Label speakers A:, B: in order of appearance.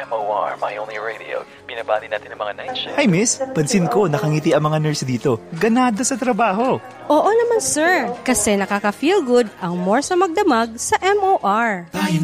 A: MOR, my only radio. Binabati natin ang mga night shift.
B: Hi miss, pansin ko nakangiti ang mga nurse dito. Ganado sa trabaho.
C: Oo naman sir, kasi nakaka-feel good ang more sa magdamag sa MOR.